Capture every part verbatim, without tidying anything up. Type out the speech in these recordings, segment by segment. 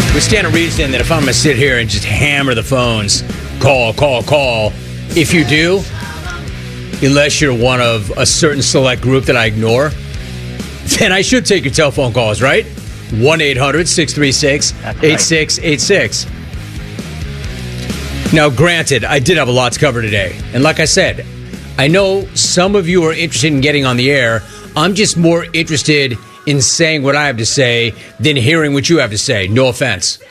We stand to reason that if I'm going to sit here and just hammer the phones, call, call, call, if you do, unless you're one of a certain select group that I ignore, then I should take your telephone calls, right? one eight hundred six three six eight six eight six. Now, granted, I did have a lot to cover today. And like I said, I know some of you are interested in getting on the air. I'm just more interested in saying what I have to say than hearing what you have to say. No offense.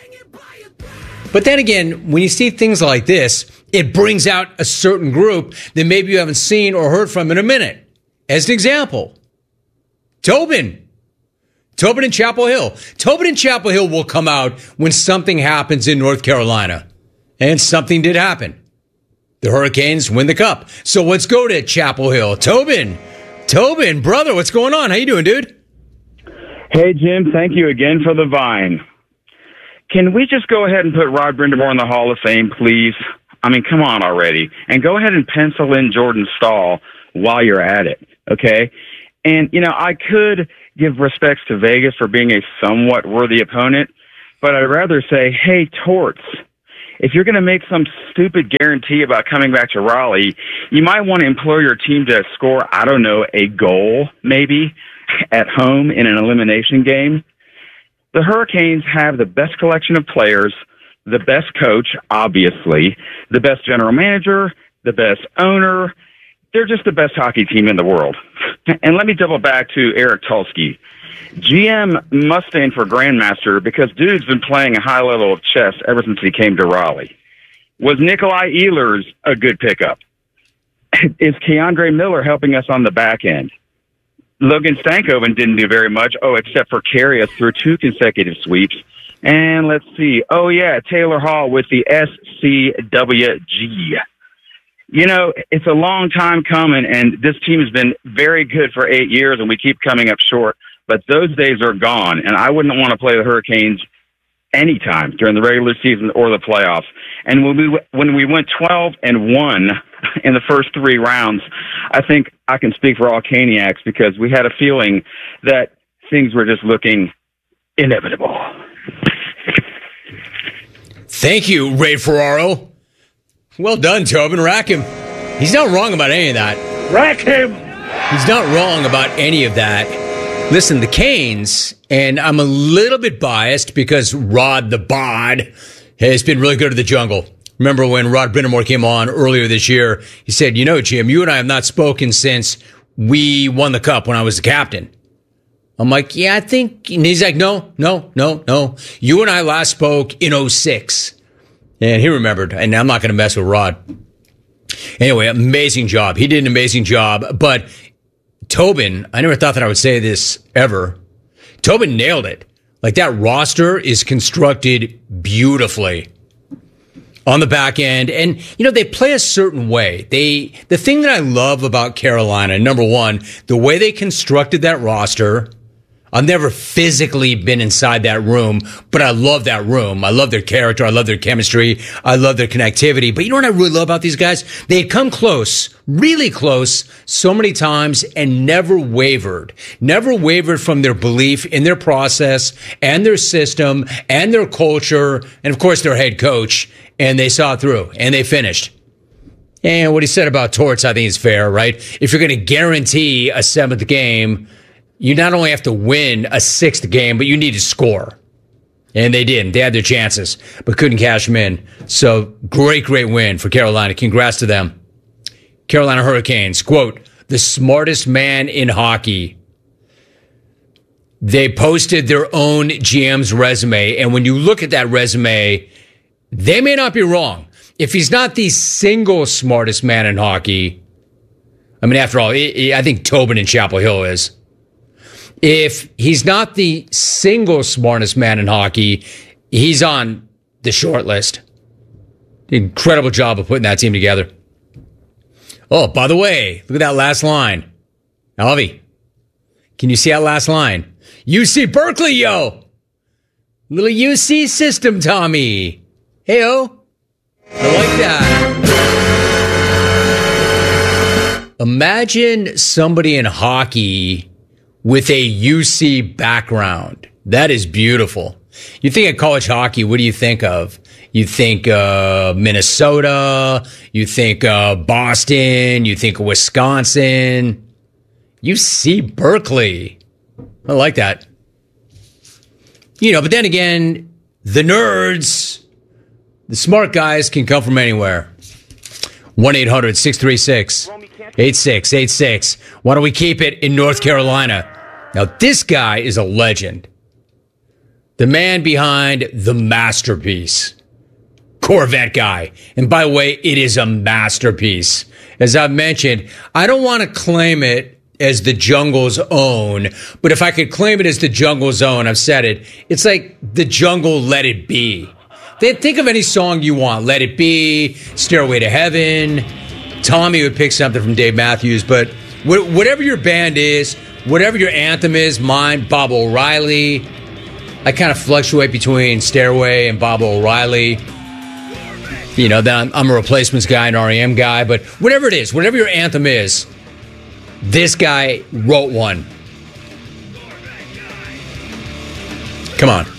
But then again, when you see things like this, it brings out a certain group that maybe you haven't seen or heard from in a minute. As an example, Tobin. Tobin in Chapel Hill. Tobin in Chapel Hill will come out when something happens in North Carolina. And something did happen. The Hurricanes win the cup. So let's go to Chapel Hill. Tobin. Tobin, brother, what's going on? How you doing, dude? Hey, Jim, thank you again for the Vine. Can we just go ahead and put Rod Brindamore in the Hall of Fame, please? I mean, come on already. And go ahead and pencil in Jordan Staal while you're at it, okay? And, you know, I could give respects to Vegas for being a somewhat worthy opponent, but I'd rather say, hey, Torts, if you're going to make some stupid guarantee about coming back to Raleigh, you might want to implore your team to score, I don't know, a goal, maybe, at home in an elimination game. The Hurricanes have the best collection of players, the best coach, obviously, the best general manager, the best owner. They're just the best hockey team in the world. And let me double back to Eric Tulsky. G M must stand for Grandmaster because dude's been playing a high level of chess ever since he came to Raleigh. Was Nikolai Ehlers a good pickup? Is Keandre Miller helping us on the back end? Logan Stankoven didn't do very much, oh, except for carry us through two consecutive sweeps. And let's see. Oh, yeah, Taylor Hall with the S C W G. You know, it's a long time coming, and this team has been very good for eight years, and we keep coming up short. But those days are gone, and I wouldn't want to play the Hurricanes anytime during the regular season or the playoffs. And when we when we went twelve and one in the first three rounds, I think I can speak for all Caniacs because we had a feeling that things were just looking inevitable. Thank you, Ray Ferraro. Well done, Tobin. Rack him. He's not wrong about any of that. Rack him! He's not wrong about any of that. Listen, the Canes, and I'm a little bit biased because Rod the Bod has been really good at the jungle. Remember when Rod Brindamore came on earlier this year, he said, you know, Jim, you and I have not spoken since we won the cup when I was the captain. I'm like, yeah, I think, and he's like, no, no, no, no. You and I last spoke in oh six. And he remembered, and I'm not going to mess with Rod. Anyway, amazing job. He did an amazing job. But Tobin, I never thought that I would say this ever. Tobin nailed it. Like, that roster is constructed beautifully on the back end. And, you know, they play a certain way. They, the thing that I love about Carolina, number one, the way they constructed that roster. I've never physically been inside that room, but I love that room. I love their character. I love their chemistry. I love their connectivity. But you know what I really love about these guys? They had come close, really close, so many times and never wavered. Never wavered from their belief in their process and their system and their culture and, of course, their head coach. And they saw it through and they finished. And what he said about Torts, I think is fair, right? If you're going to guarantee a seventh game, you not only have to win a sixth game, but you need to score. And they didn't. They had their chances, but couldn't cash them in. So great, great win for Carolina. Congrats to them. Carolina Hurricanes, quote, the smartest man in hockey. They posted their own G M's resume. And when you look at that resume, they may not be wrong. If he's not the single smartest man in hockey, I mean, after all, I think Tobin in Chapel Hill is. If he's not the single smartest man in hockey, he's on the short list. Incredible job of putting that team together. Oh, by the way, look at that last line. Alvy, can you see that last line? U C Berkeley, yo! Little U C system, Tommy. Hey-o. I like that. Imagine somebody in hockey with a U C background. That is beautiful. You think of college hockey, what do you think of? You think uh, Minnesota, you think uh, Boston, you think of Wisconsin. U C Berkeley. I like that. You know, but then again, the nerds, the smart guys can come from anywhere. one eight hundred six three six eight six eight six. Why don't we keep it in North Carolina? Now, this guy is a legend. The man behind the masterpiece. Corvette guy. And by the way, it is a masterpiece. As I've mentioned, I don't want to claim it as the jungle's own, but if I could claim it as the jungle's own, I've said it, it's like the jungle Let It Be. Think of any song you want. Let It Be, Stairway to Heaven. Tommy would pick something from Dave Matthews, but whatever your band is, whatever your anthem is, mine, Bob O'Reilly. I kind of fluctuate between Stairway and Bob O'Reilly. You know, then I'm, I'm a Replacements guy, an R E M guy, but whatever it is, whatever your anthem is, this guy wrote one. Come on.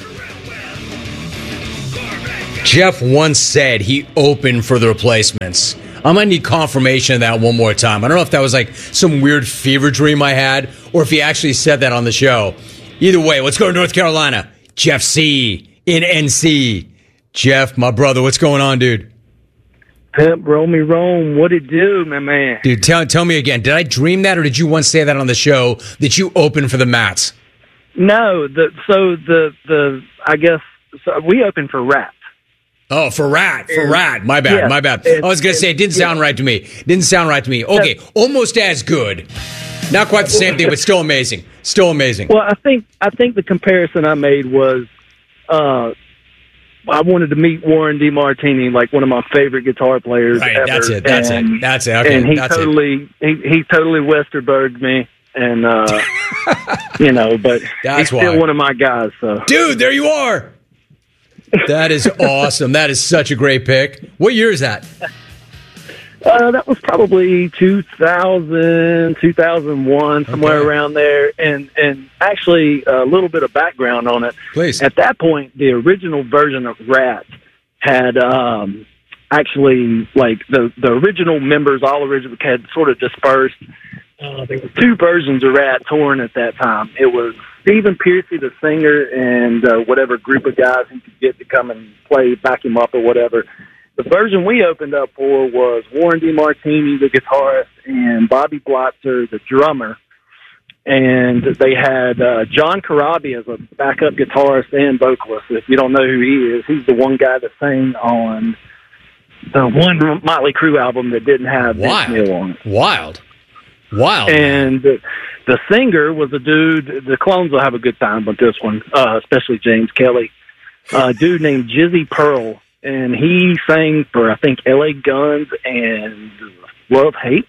Jeff once said he opened for the Replacements. I'm going to need confirmation of that one more time. I don't know if that was like some weird fever dream I had or if he actually said that on the show. Either way, let's go to North Carolina. Jeff C. in N C. Jeff, my brother, what's going on, dude? Pimp, roll me Rome. What it do, my man? Dude, tell, tell me again. Did I dream that or did you once say that on the show that you opened for the Mats? No, the so the, the I guess, so we opened for Rat. Oh, for Rat, for Rat. My bad, yeah, my bad. I was going to say, it didn't sound yeah. right to me. Didn't sound right to me. Okay, almost as good. Not quite the same thing, but still amazing. Still amazing. Well, I think I think the comparison I made was uh, I wanted to meet Warren DeMartini, like one of my favorite guitar players right, ever. That's it, that's and, it, that's it. Okay, and he that's totally, it. He, he totally Westerberged me. And, uh, you know, but that's he's still why. one of my guys. So, dude, there you are. That is awesome. That is such a great pick. What year is that? Uh, that was probably two thousand, two thousand one, somewhere okay. around there. And and actually, a little bit of background on it. Please. At that point, the original version of Rat had um, actually, like, the, the original members, all original, had sort of dispersed. Uh, there were two versions of Rat touring at that time. It was Stephen Pearcy, the singer, and uh, whatever group of guys he could get to come and play, back him up or whatever. The version we opened up for was Warren DeMartini, the guitarist, and Bobby Blotzer, the drummer. And they had uh, John Corabi as a backup guitarist and vocalist. If you don't know who he is, he's the one guy that sang on the one Motley Crue album that didn't have Vince Neil on it. Wild. Wild. And the, the singer was a dude, the Clones will have a good time with this one, uh, especially James Kelly, a dude named Jizzy Pearl. And he sang for, I think, L A Guns and Love Hate.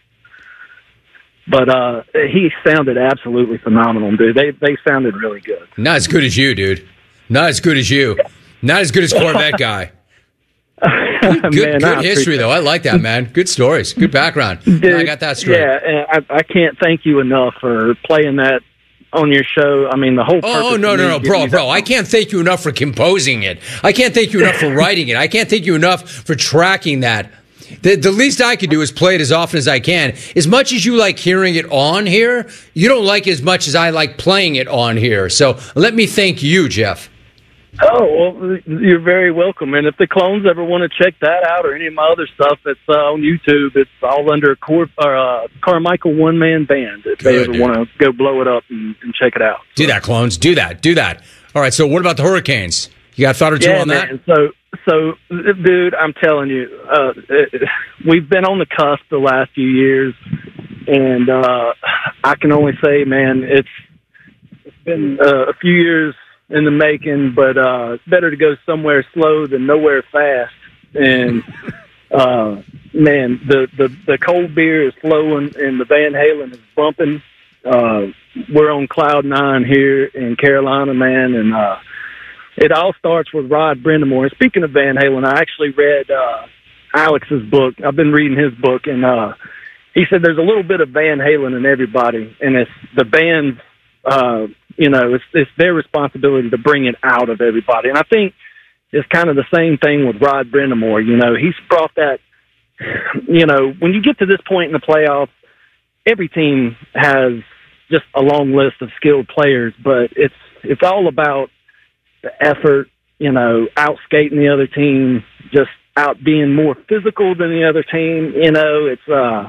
But uh, he sounded absolutely phenomenal, dude. They they sounded really good. Not as good as you, dude. Not as good as you. Not as good as Corvette guy. Good, good, man, good history, though. I like that, man. Good stories. Good background. Dude, I got that straight. Yeah, and I, I can't thank you enough for playing that on your show. I mean, the whole purpose. Oh, no, of no, me no, giving bro, you bro. that- I can't thank you enough for composing it. I can't thank you enough for writing it. I can't thank you enough for tracking that. The, the least I can do is play it as often as I can. As much as you like hearing it on here, you don't like it as much as I like playing it on here. So let me thank you, Jeff. Oh, well, you're very welcome. And if the Clones ever want to check that out or any of my other stuff that's uh, on YouTube, it's all under Cor- or, uh, Carmichael One Man Band. If Good, they ever dude. want to go blow it up and, and check it out. Do that, Clones. Do that. Do that. All right, so what about the Hurricanes? You got a thought or two Yeah, on that? man. So, so, dude, I'm telling you, uh, it, we've been on the cusp the last few years, and uh, I can only say, man, it's it's been uh, a few years in the making, but uh, it's better to go somewhere slow than nowhere fast. And uh, man, the, the the cold beer is flowing, and the Van Halen is bumping. Uh, we're on cloud nine here in Carolina, man, and uh, it all starts with Rod Brindamore. And speaking of Van Halen, I actually read uh, Alex's book. I've been reading his book, and uh, he said there's a little bit of Van Halen in everybody, and it's the band's uh, you know, it's, it's their responsibility to bring it out of everybody. And I think it's kind of the same thing with Rod Brind'Amour. You know, he's brought that, you know, when you get to this point in the playoffs, every team has just a long list of skilled players, but it's it's all about the effort, you know, out skating the other team, just out being more physical than the other team. You know, it's uh,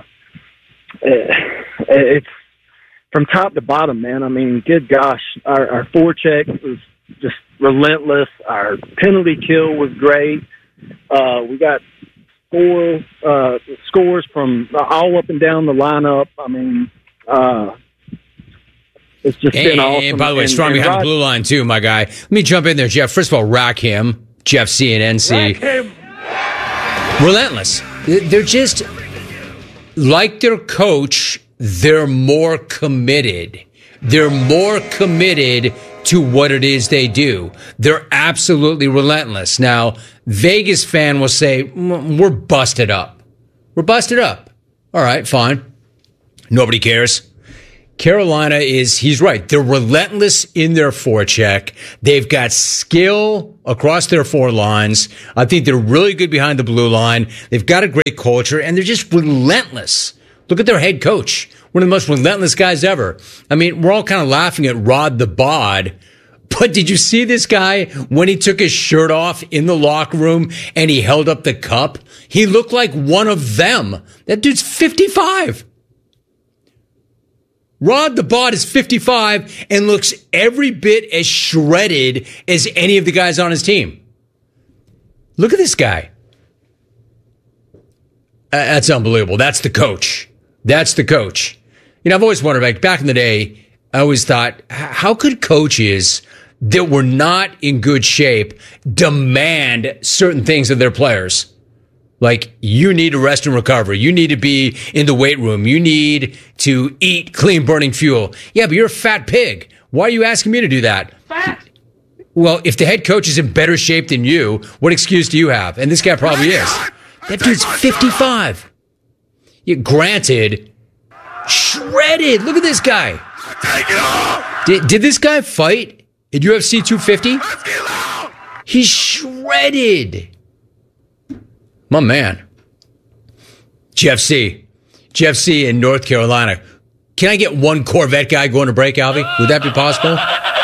it's from top to bottom, man. I mean, good gosh, our, our forecheck was just relentless. Our penalty kill was great. Uh, we got Four uh, scores from all up and down the lineup. I mean, uh, it's just and, been awesome. And by the way, and, strong and behind Rod, the blue line, too, my guy. Let me jump in there, Jeff. First of all, rack him, Jeff C. and N C. Relentless. They're just, like their coach, they're more committed. They're more committed to what it is they do. They're absolutely relentless. Now, Vegas fan will say, we're busted up. We're busted up. All right, fine. Nobody cares. Carolina is, he's right. They're relentless in their forecheck. They've got skill across their four lines. I think they're really good behind the blue line. They've got a great culture, and they're just relentless. Look at their head coach. One of the most relentless guys ever. I mean, we're all kind of laughing at Rod the Bod, but did you see this guy when he took his shirt off in the locker room and he held up the cup? He looked like one of them. That dude's fifty-five. Rod the Bod is fifty-five and looks every bit as shredded as any of the guys on his team. Look at this guy. Uh, that's unbelievable. That's the coach. That's the coach. You know, I've always wondered, like back in the day, I always thought, how could coaches that were not in good shape demand certain things of their players? Like, you need to rest and recover. You need to be in the weight room. You need to eat clean burning fuel. Yeah, but you're a fat pig. Why are you asking me to do that? Fat. Well, if the head coach is in better shape than you, what excuse do you have? And this guy probably is. That dude's fifty-five. Yeah, granted, shredded. Look at this guy. Did, did this guy fight at U F C two fifty? He's shredded. My man. Jeff C. Jeff C. in North Carolina. Can I get one Corvette guy going to break, Albie? Would that be possible?